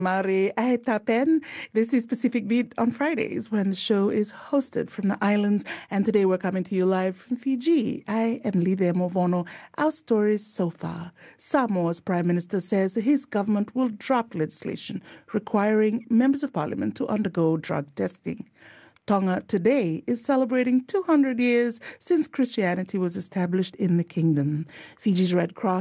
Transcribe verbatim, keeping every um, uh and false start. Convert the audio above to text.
Mari Ahetapen. This is Pacific Beat on Fridays when the show is hosted from the islands. And today we're coming to you live from Fiji. I am Lidhe Movono. Our stories so far. Samoa's Prime Minister says his government will draft legislation requiring members of parliament to undergo drug testing. Tonga today is celebrating two hundred years since Christianity was established in the kingdom. Fiji's Red Cross